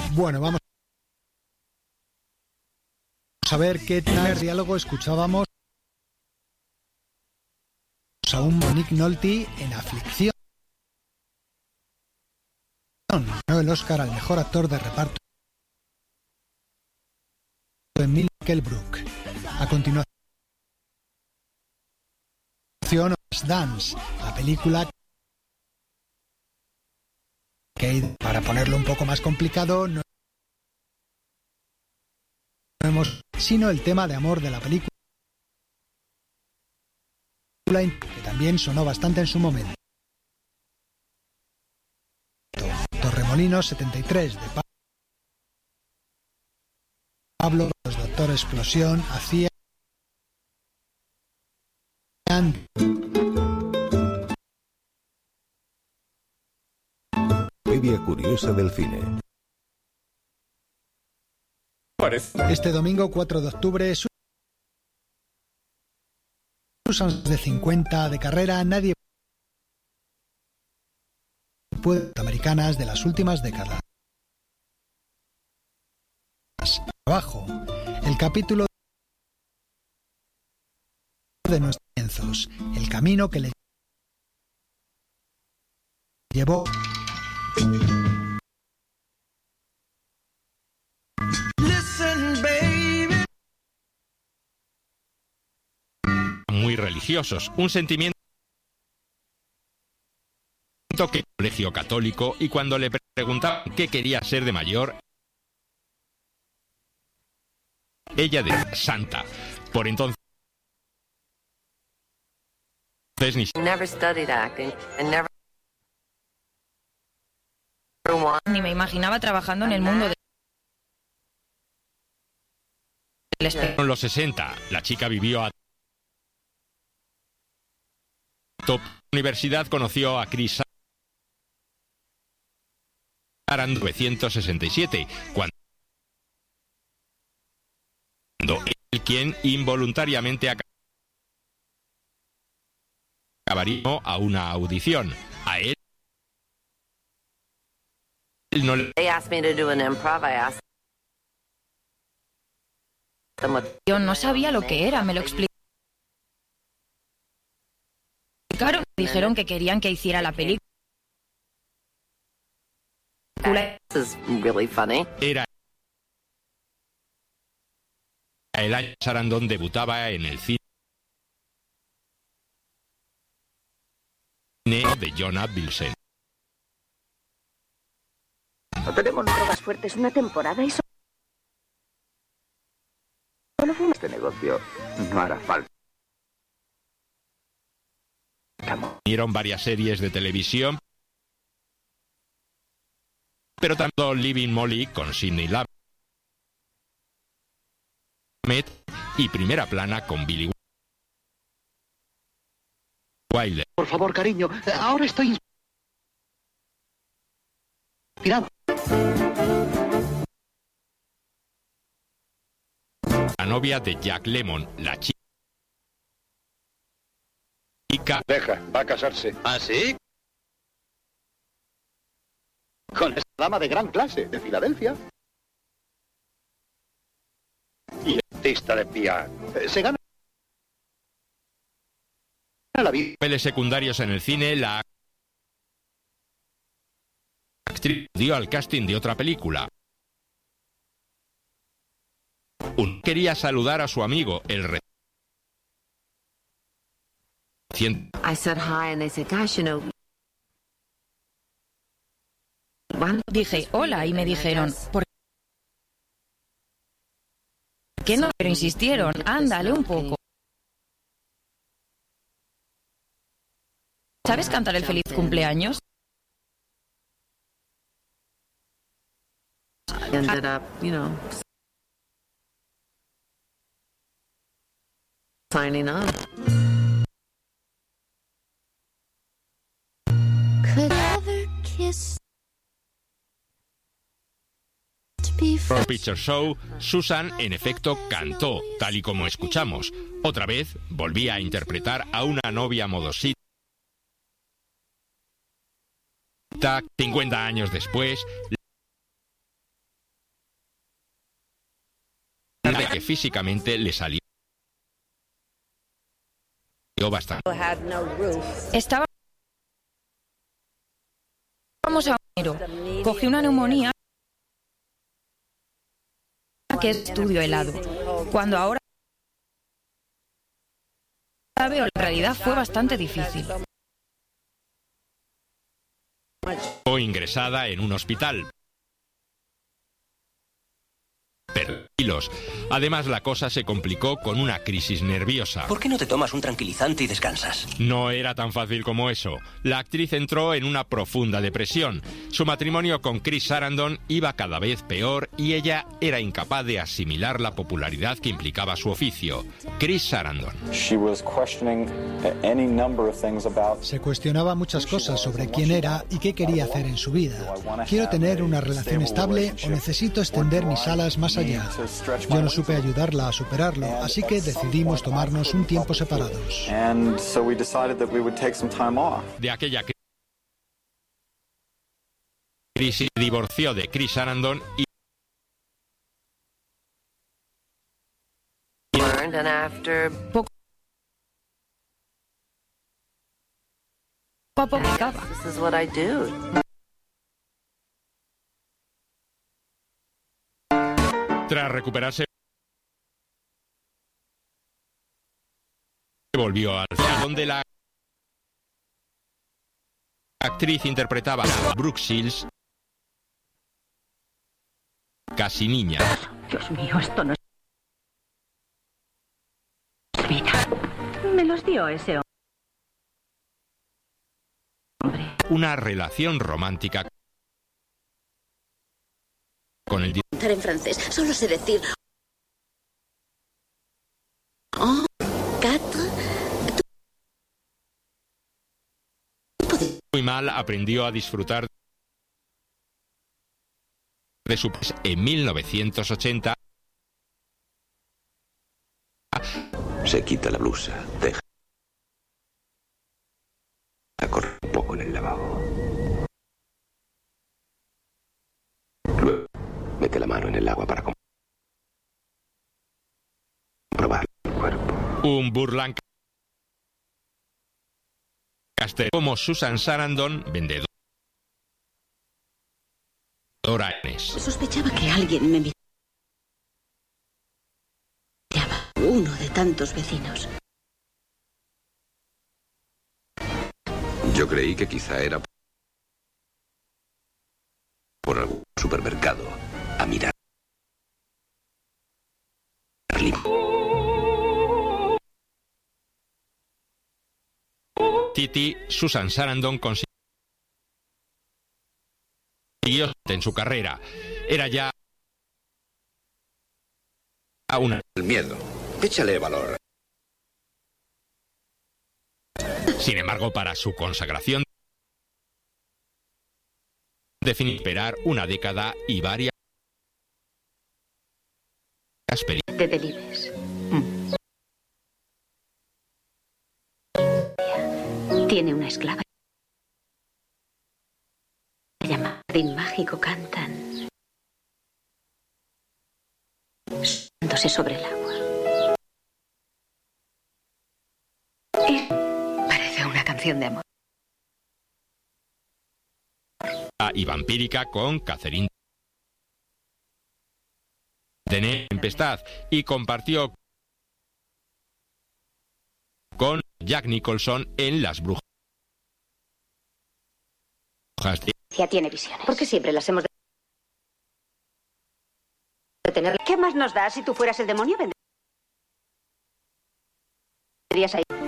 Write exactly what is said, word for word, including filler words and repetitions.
Bueno, vamos a ver qué tal diálogo escuchábamos a un Nick Nolte en Aflicción. Ganó el Oscar al mejor actor de reparto en Michael Brook. A continuación, Dance, la película que, para ponerlo un poco más complicado, no vemos sino el tema de amor de la película, que también sonó bastante en su momento. Torremolinos setenta y tres de Pablo, los Doctor Explosión, hacían Media curiosa del cine. Este domingo cuatro de octubre, Susan de cincuenta de carrera, nadie puede americanas de las últimas décadas. Abajo, el capítulo de nuestros comienzos, el camino que le llevó muy religiosos, un sentimiento que colegio católico, y cuando le preguntaban qué quería ser de mayor, ella decía santa. Por entonces ni ni me imaginaba trabajando en el mundo de en los sesenta, la chica vivió a top universidad, conoció a Chris en mil novecientos sesenta y siete, cuando él quien involuntariamente acabaría a una audición. A él, él no le... Yo no sabía lo que era, me lo explicaron. Me dijeron que querían que hiciera la película. Era el año Sarandon debutaba en el cine de John Avildsen. No tenemos drogas fuertes una temporada y solo fuimos. Este negocio no hará falta. Vinieron varias series de televisión, pero tanto Living Molly con Sidney Lumet y Primera Plana con Billy Wilder. Por favor, cariño, ahora estoy inspirado. La novia de Jack Lemmon, la chica. Deja, va a casarse. ¿Ah, sí? Con esta dama de gran clase, de Filadelfia. Y artista de piano. Eh, se gana la vida. Papeles secundarios en el cine, la actriz dio al casting de otra película. Un quería saludar a su amigo, el recién. I said hi and they said, gosh, you know. Dije hola y me dijeron, ¿por qué no? Pero insistieron, ándale un poco. ¿Sabes cantar el feliz cumpleaños? Ended up, you know, signing up. Rock Picture Show, Susan en efecto cantó, tal y como escuchamos. Otra vez volvía a interpretar a una novia modosita. cincuenta años después, de que físicamente le salió bastante. Estaba... Vamos a enero. Cogí una neumonía que es estudio helado. Cuando ahora veo, la realidad fue bastante difícil. Fue ingresada en un hospital. Kilos. Además, la cosa se complicó con una crisis nerviosa. ¿Por qué no te tomas un tranquilizante y descansas? No era tan fácil como eso. La actriz entró en una profunda depresión. Su matrimonio con Chris Sarandon iba cada vez peor y ella era incapaz de asimilar la popularidad que implicaba su oficio. Chris Sarandon. Se cuestionaba muchas cosas sobre quién era y qué quería hacer en su vida. ¿Quiero tener una relación estable o necesito extender mis alas más allá? Yo no supe ayudarla a superarlo, así que decidimos tomarnos un tiempo separados. De aquella crisis, se divorció de Chris Sarandon y Poco a poco acaba. Tras recuperarse, volvió al cine, donde la actriz interpretaba a Brooke Shields, casi niña. Dios mío, esto no es vida. Me los dio ese hombre. Una relación romántica con el en francés, solo sé decir oh, quatre. Muy mal aprendió a disfrutar de su en mil novecientos ochenta. Se quita la blusa, deja a correr un poco en el lavabo. Luego mete la mano en el agua para comprobar el cuerpo. Un Burr Lancaster como Susan Sarandon, vendedora. Sospechaba que alguien me miraba. Uno de tantos vecinos. Yo creí que quizá era por algún supermercado a mirar. Titi, Susan Sarandon consiguió en su carrera. Era ya a una... El miedo. Échale valor. Sin embargo, para su consagración definió esperar una década y varias películas. De Delibes. Mm. Tiene una esclava. Se llama Jardín Mágico, cantan. Dándose sobre el agua. Y parece una canción de amor. Y vampírica con Catherine Deneuve, Tempestad, y compartió con Jack Nicholson en Las Brujas. Ya tiene visiones. ¿Por qué siempre las hemos de tener? ¿Qué más nos da si tú fueras el demonio? ¿Vendrías ahí?